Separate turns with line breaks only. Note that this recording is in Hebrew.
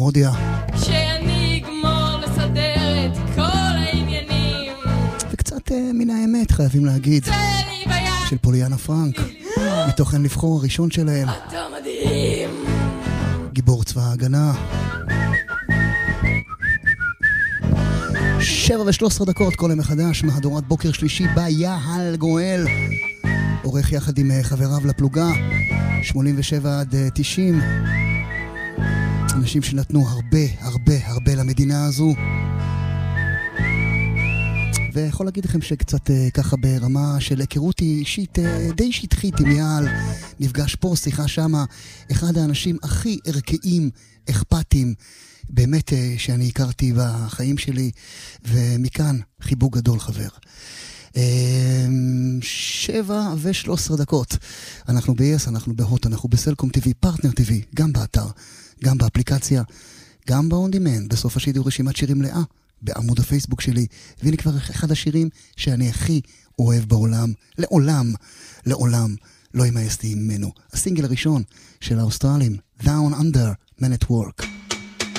פרודיה.
שאני אגמור לסדר את כל העניינים.
וקצת מן האמת חייבים להגיד. של פוליאנה פרנק. מתוך אין לבחור הראשון שלהם.
אתה מדהים.
גיבור צבא ההגנה. 7:13 כל מחדש, מהדורת בוקר שלישי ביעל גואל. עורך יחד עם חבריו לפלוגה, 87 עד 90. אנשים שנתנו הרבה למדינה הזו. ויכול להגיד לכם שקצת ככה ברמה של היכרות אישית די שטחית עם יעל. נפגש פה, שיחה שמה, אחד האנשים הכי ערכיים, אכפתיים, באמת שאני הכרתי בחיים שלי, ומכאן חיבוק גדול חבר. 7:13. אנחנו ב-yes, אנחנו בהוט, אנחנו בסלקום TV, פרטנר TV, גם באתר, גם באפליקציה, גם ב-on demand. בסוף השידור רשימת שירים לאה בעמוד הפייסבוק שלי, והנה כבר אחד השירים שאני הכי אוהב בעולם, לעולם לא ימאס לי ממנו. הסינגל הראשון של האוסטרלים, Down Under, Man at Work.